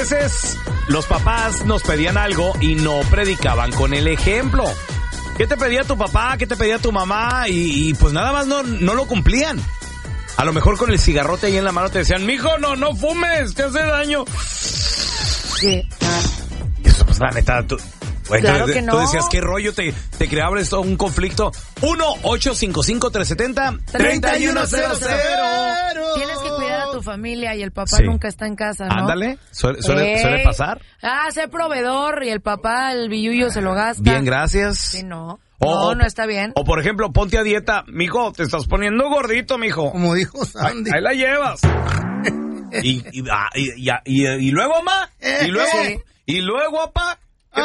veces los papás nos pedían algo y no predicaban con el ejemplo. ¿Qué te pedía tu papá? ¿Qué te pedía tu mamá? Y pues nada más no lo cumplían. A lo mejor con el cigarrote ahí en la mano te decían, mijo, no fumes, te hace daño. Sí. Y eso, pues la neta, tú no. decías, ¿qué rollo te creaba esto, un conflicto? 1-855-370-3100. Tienes que cuidar a tu familia y el papá Sí. nunca está en casa, ¿no? Ándale, suele pasar. Ser proveedor y el papá, el billullo se lo gasta. Bien, gracias. Sí, no. O, No está bien. O por ejemplo, ponte a dieta. Mijo, te estás poniendo gordito, mijo. Como dijo Sandy. Ahí la llevas. y luego, ma. Y luego, papá.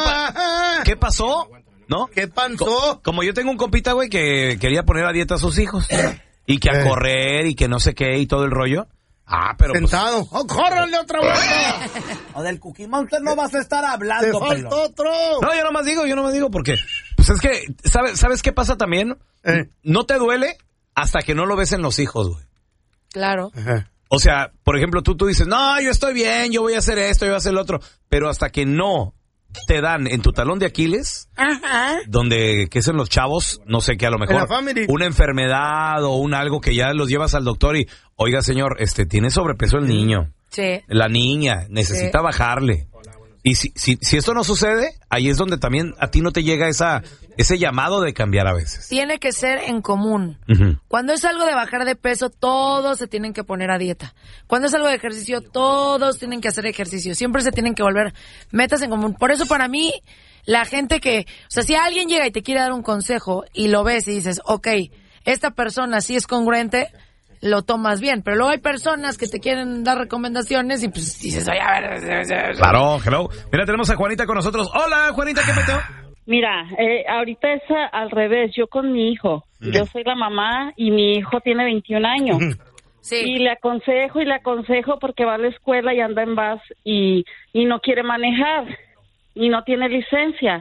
¿Qué pasó? ¿No? ¿Qué pasó? Como yo tengo un compita, güey, que quería poner a dieta a sus hijos. Y que a correr y que no sé qué y todo el rollo. Pero sentado. Pues, ¡córrele otra vez! O del Cookie Monster no vas a estar hablando, ¡Te falta otro! No, yo nomás digo porque... Pues es que, ¿sabes qué pasa también? No te duele hasta que no lo ves en los hijos, güey. Claro. Ajá. O sea, por ejemplo, tú dices, no, yo estoy bien, yo voy a hacer esto, yo voy a hacer lo otro. Pero hasta que no te dan en tu talón de Aquiles, donde, que son los chavos, no sé, que a lo mejor una enfermedad o algo que ya los llevas al doctor y, oiga, señor, tiene sobrepeso el niño. Sí. La niña necesita bajarle. Y si esto no sucede, ahí es donde también a ti no te llega ese llamado de cambiar a veces. Tiene que ser en común. Uh-huh. Cuando es algo de bajar de peso, todos se tienen que poner a dieta. Cuando es algo de ejercicio, todos tienen que hacer ejercicio. Siempre se tienen que volver metas en común. Por eso para mí, la gente si alguien llega y te quiere dar un consejo y lo ves y dices, ok, esta persona sí es congruente, lo tomas bien, pero luego hay personas que te quieren dar recomendaciones y pues dices, oye, a ver. Claro, hello. Mira, tenemos a Juanita con nosotros. Hola, Juanita, ¿qué peteo? Mira, ahorita es al revés, yo con mi hijo. Yo soy la mamá y mi hijo tiene 21 años. Sí. Y le aconsejo porque va a la escuela y anda en bus y no quiere manejar y no tiene licencia.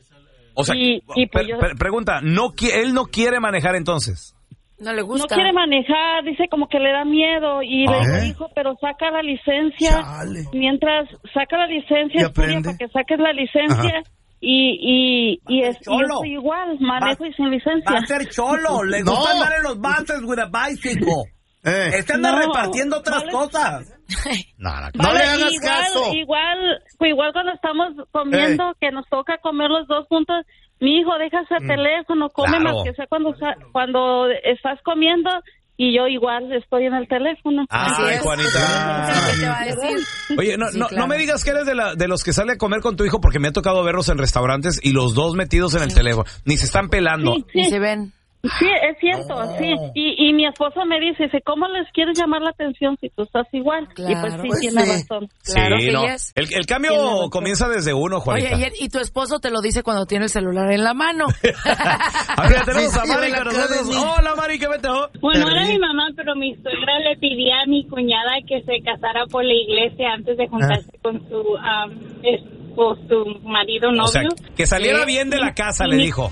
O sea, pues pregunta, ¿él no quiere manejar entonces? No le gusta. No quiere manejar, dice como que le da miedo y le dijo, pero saca la licencia. Chale. Mientras saca la licencia, estudia para que saques la licencia. Ajá. Y yo cholo. soy igual, manejo y sin licencia. Va a ser cholo, le gusta andar en los buses with a bicycle. Anda repartiendo otras cosas. No Vale, le hagas caso. Igual cuando estamos comiendo, que nos toca comer los dos juntos, mi hijo deja ese teléfono, come Claro. más que sea cuando estás comiendo, y yo igual estoy en el teléfono. Ay, Juanita. ¿Qué te va a decir? Oye, Sí, claro. no me digas que eres de los que sale a comer con tu hijo, porque me ha tocado verlos en restaurantes y los dos metidos en el teléfono. Ni se están pelando. Sí. Ni se ven. Sí, es cierto, sí. Y mi esposo me dice, ¿cómo les quieres llamar la atención si tú estás igual? Claro. Y pues sí, Pues tiene sí. razón. Claro Sí, que no. yes. El cambio Tiene razón. comienza desde uno, Juanita. Oye, y tu esposo te lo dice cuando tiene el celular en la mano. A ver, tenemos a Sí, Mari la con nosotros. academia. Hola, Mari, ¿qué peteo? Bueno, era mi mamá, pero mi suegra le pedía a mi cuñada que se casara por la iglesia antes de juntarse con su marido, novio. O sea, que saliera Sí. bien de la casa, le dijo.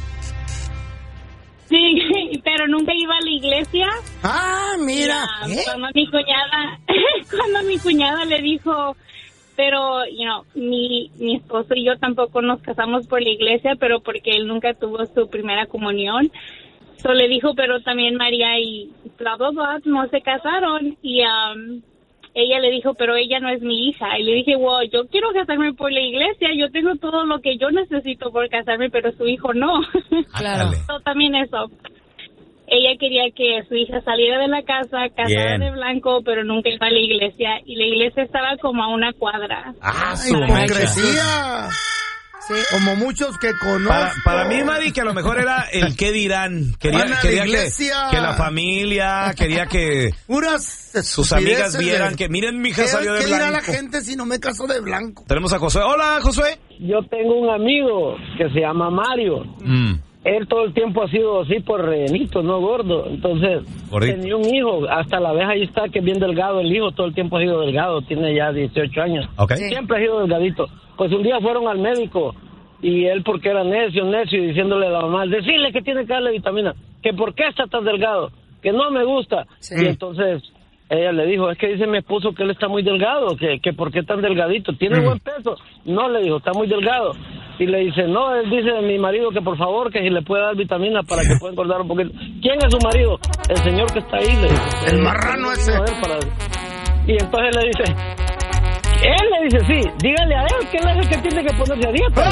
Sí, pero nunca iba a la iglesia. Mira. Cuando mi cuñada le dijo, pero, mi esposo y yo tampoco nos casamos por la iglesia, pero porque él nunca tuvo su primera comunión. So le dijo, pero también María y bla, bla, bla, no se casaron. Y ella le dijo, pero ella no es mi hija. Y le dije, wow, yo quiero casarme por la iglesia, yo tengo todo lo que yo necesito por casarme, pero su hijo no. Claro. Ándale. So, también eso. Ella quería que su hija saliera de la casa, casada Bien. de blanco, pero nunca iba a la iglesia. Y la iglesia estaba como a una cuadra. Ah, Ay, su mecha. hipocresía. Sí. Como muchos que conozco. Para mí, Mari, que a lo mejor era el qué dirán. Quería Van a la que iglesia. la familia, quería que Puras sus amigas estupideces vieran de- que, miren, mi hija ¿Qué- salió de ¿Qué dirá blanco. la gente si no me caso de blanco? Tenemos a Josué. Hola, Josué. Yo tengo un amigo que se llama Mario. Él todo el tiempo ha sido así por rellenito, no gordo. Entonces, Gordito. tenía un hijo, hasta la vez ahí está, que es bien delgado el hijo, todo el tiempo ha sido delgado, tiene ya 18 años. Ok. Sí. Siempre ha sido delgadito. Pues un día fueron al médico y él, porque era necio, y diciéndole a la mamá, decirle que tiene que darle vitamina, que por qué está tan delgado, que no me gusta. Sí. Y entonces ella le dijo, es que dice mi esposo que él está muy delgado, que por qué tan delgadito, tiene buen peso. No, le dijo, está muy delgado. Y le dice, no, él dice mi marido que por favor, que si le puede dar vitaminas para que pueda engordar un poquito. ¿Quién es su marido? El señor que está ahí, le dice. El marrano ese. Y entonces le dice, él le dice, sí, dígale a él que él es el que tiene que ponerse a dieta.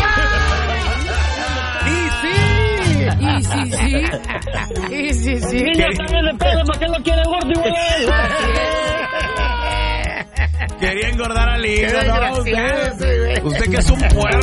Y sí. Niña, también de pedo, ¿para qué lo quiere gordo igual a él? Quería engordar al hijo, ¿no? Usted que es un puerco.